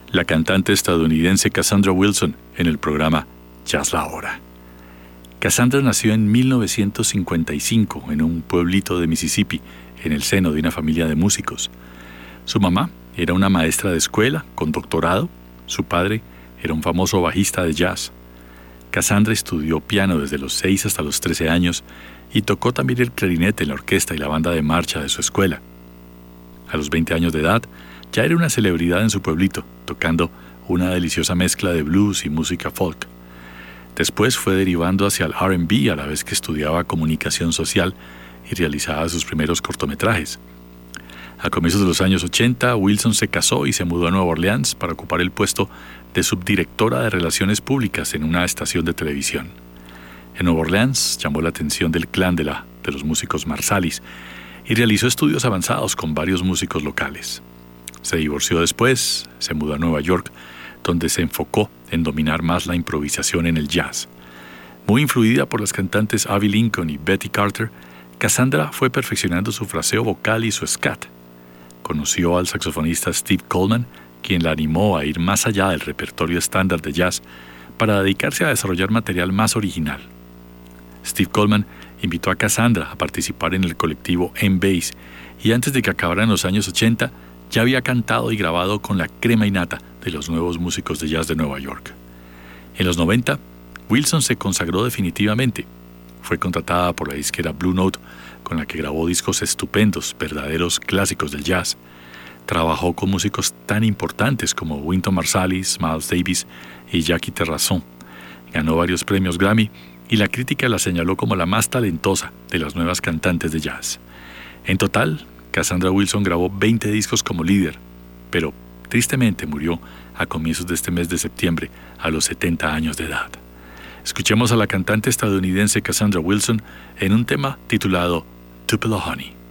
la cantante estadounidense Cassandra Wilson en el programa Jazz La Hora. Cassandra nació en 1955 en un pueblito de Mississippi, en el seno de una familia de músicos. Su mamá era una maestra de escuela con doctorado. Su padre era un famoso bajista de jazz. Cassandra estudió piano desde los 6 hasta los 13 años y tocó también el clarinete en la orquesta y la banda de marcha de su escuela. A los 20 años de edad, ya era una celebridad en su pueblito, tocando una deliciosa mezcla de blues y música folk. Después fue derivando hacia el R&B a la vez que estudiaba comunicación social y realizaba sus primeros cortometrajes. A comienzos de los años 80, Wilson se casó y se mudó a Nueva Orleans para ocupar el puesto de subdirectora de Relaciones Públicas en una estación de televisión. En Nueva Orleans llamó la atención del clan de los músicos Marsalis y realizó estudios avanzados con varios músicos locales. Se divorció después, se mudó a Nueva York, donde se enfocó en dominar más la improvisación en el jazz. Muy influida por las cantantes Avi Lincoln y Betty Carter, Cassandra fue perfeccionando su fraseo vocal y su scat. Conoció al saxofonista Steve Coleman, quien la animó a ir más allá del repertorio estándar de jazz para dedicarse a desarrollar material más original. Steve Coleman invitó a Cassandra a participar en el colectivo M-Bass y antes de que acabaran los años 80, ya había cantado y grabado con la crema innata de los nuevos músicos de jazz de Nueva York. En los 90, Wilson se consagró definitivamente. Fue contratada por la disquera Blue Note, con la que grabó discos estupendos, verdaderos clásicos del jazz. Trabajó con músicos tan importantes como Wynton Marsalis, Miles Davis y Jackie Terrazon. Ganó varios premios Grammy y la crítica la señaló como la más talentosa de las nuevas cantantes de jazz. En total, Cassandra Wilson grabó 20 discos como líder, pero tristemente murió a comienzos de este mes de septiembre, a los 70 años de edad. Escuchemos a la cantante estadounidense Cassandra Wilson en un tema titulado Tupelo Honey.